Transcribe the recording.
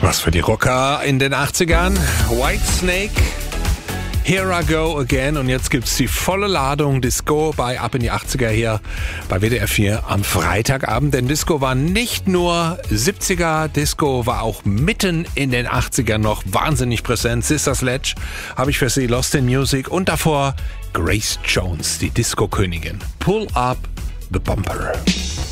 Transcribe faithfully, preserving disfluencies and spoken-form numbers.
Was für die Rocker in den achtzigern. Whitesnake, Here I Go Again. Und jetzt gibt's die volle Ladung Disco bei Ab in die achtziger hier bei W D R vier am Freitagabend. Denn Disco war nicht nur siebziger, Disco war auch mitten in den achtzigern noch wahnsinnig präsent. Sister Sledge habe ich für Sie, Lost in Music. Und davor Grace Jones, die Disco-Königin. Pull Up the Bumper.